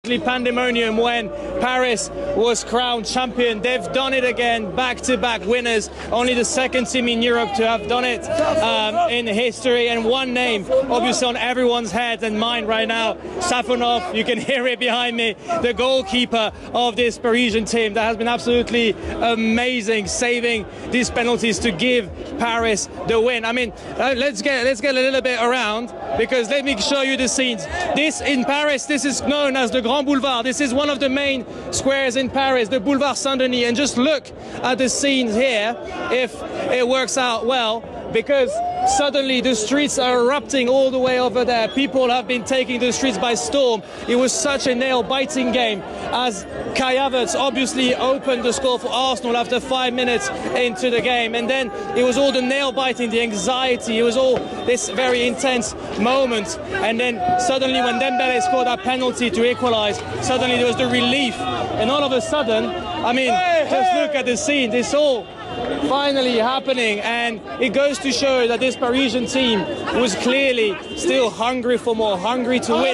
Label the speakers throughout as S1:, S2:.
S1: Pandemonium when Paris was crowned champion. They've done it again, back-to-back winners. Only the second team in Europe to have done it in history. And one name, obviously on everyone's head and mind right now, Safonov. You can hear it behind me, the goalkeeper of this Parisian team that has been absolutely amazing, saving these penalties to give Paris the win. I mean, let's get a little bit around, because let me show you the scenes. This in Paris, this is known as the Grand Boulevard. This is one of the main squares in Paris, the Boulevard Saint-Denis. And just look at the scenes here, if it works out well, because suddenly the streets are erupting all the way over there. People have been taking the streets by storm. It was such a nail-biting game as Kai Havertz obviously opened the score for Arsenal after 5 minutes into the game. And then it was all the nail-biting, the anxiety. It was all this very intense moment. And then suddenly when Dembele scored that penalty to equalize, suddenly there was the relief. And all of a sudden, I mean, just look at the scene. It's all finally happening, and it goes to show that this Parisian team was clearly still hungry for more, hungry to win.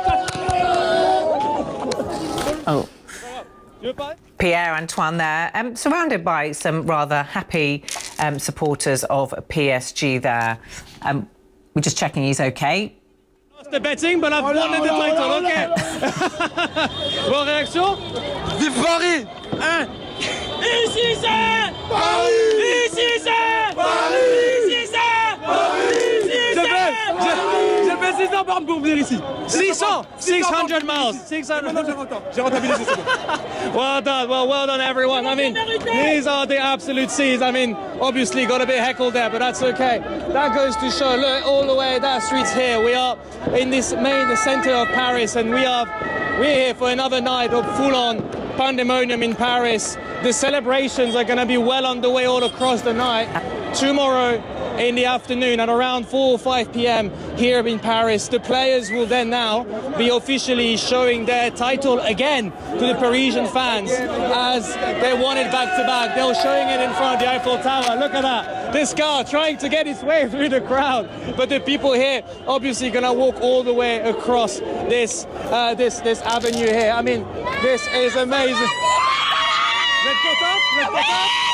S2: Oh, Pierre-Antoine there, surrounded by some rather happy supporters of PSG there. We're just checking he's okay.
S1: Lost the betting, but I've won the title, okay. Bonne réaction?
S3: Vive Paris!
S1: Ici c'est
S3: Paris!
S1: Ici c'est
S3: Paris!
S1: Ici c'est
S3: Paris!
S1: J'ai fait 600 bornes pour venir ici. 600 miles. 600.
S3: Non, j'ai rentabilisé, c'est bon.
S1: Well done, everyone. I mean, these are the absolute C's. I mean, obviously got a bit heckled there, but that's okay. That goes to show, look, all the way that streets here. We are in the center of Paris, and we're here for another night of full-on pandemonium in Paris. The celebrations are going to be well underway all across the night. Tomorrow in the afternoon at around 4 or 5 p.m. here in Paris, the players will then now be officially showing their title again to the Parisian fans as they won it back-to-back. They're showing it in front of the Eiffel Tower. Look at that. This car trying to get its way through the crowd. But the people here obviously going to walk all the way across this avenue here. I mean, this is amazing.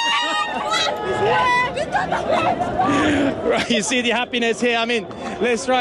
S1: Right, you see the happiness here. I mean, let's try.